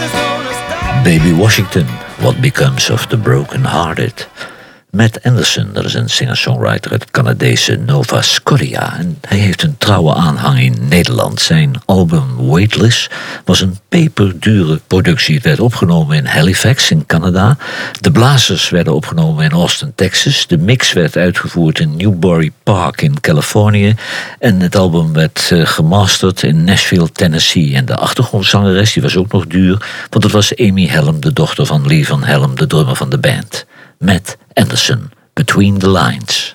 Baby Washington, What Becomes of the Broken Hearted. Matt Anderson, dat is een singer-songwriter uit het Canadese Nova Scotia. En hij heeft een trouwe aanhang in Nederland. Zijn album Weightless was een peperdure productie. Het werd opgenomen in Halifax in Canada. De blazers werden opgenomen in Austin, Texas. De mix werd uitgevoerd in Newbury Park in Californië. En het album werd gemasterd in Nashville, Tennessee. En de achtergrondzangeres die was ook nog duur, want het was Amy Helm, de dochter van Lee Van Helm, de drummer van de band. Matt Anderson, Between the Lines.